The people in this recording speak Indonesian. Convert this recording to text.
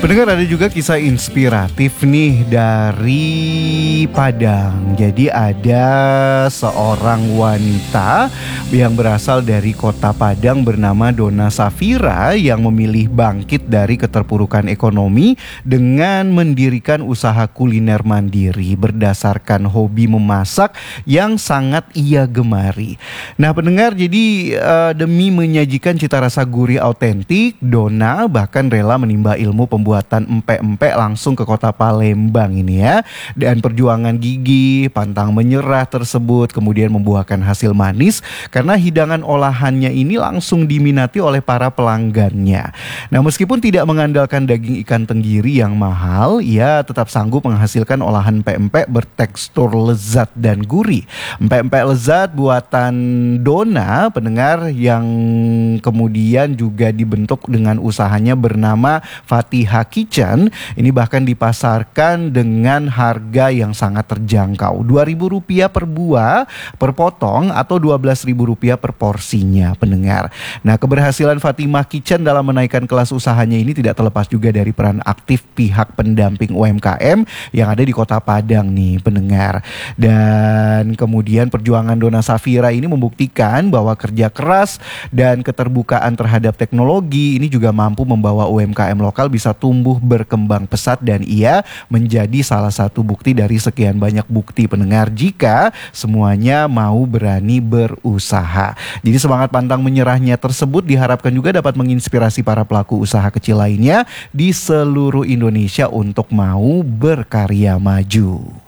Pendengar, ada juga kisah inspiratif nih dari Padang. Jadi ada seorang wanita yang berasal dari kota Padang bernama Donna Safira yang memilih bangkit dari keterpurukan ekonomi dengan mendirikan usaha kuliner mandiri berdasarkan hobi memasak yang sangat ia gemari. Nah pendengar, jadi demi menyajikan cita rasa gurih autentik, Donna bahkan rela menimba ilmu pembuatan empek-empek langsung ke kota Palembang ini ya. Dan perjuangan gigih, pantang menyerah tersebut kemudian membuahkan hasil manis karena hidangan olahannya ini langsung diminati oleh para pelanggannya. Nah meskipun tidak mengandalkan daging ikan tenggiri yang mahal, ia tetap sanggup menghasilkan olahan empek-empek bertekstur lezat dan gurih. Empek-empek lezat buatan Donna, pendengar, yang kemudian juga dibentuk dengan usahanya bernama Fatiha Kitchen. Ini bahkan dipasarkan dengan harga yang sangat terjangkau, Rp2.000 per buah per potong atau Rp12.000 per porsinya, pendengar. Nah keberhasilan Fatimah Kitchen dalam menaikkan kelas usahanya ini tidak terlepas juga dari peran aktif pihak pendamping UMKM yang ada di kota Padang nih, pendengar. Dan kemudian perjuangan Donna Safira ini membuktikan bahwa kerja keras dan keterbukaan terhadap teknologi ini juga mampu membawa UMKM lokal bisa tumbuh berkembang pesat, dan ia menjadi salah satu bukti dari sekian banyak bukti, pendengar, jika semuanya mau berani berusaha. Jadi semangat pantang menyerahnya tersebut diharapkan juga dapat menginspirasi para pelaku usaha kecil lainnya di seluruh Indonesia untuk mau berkarya maju.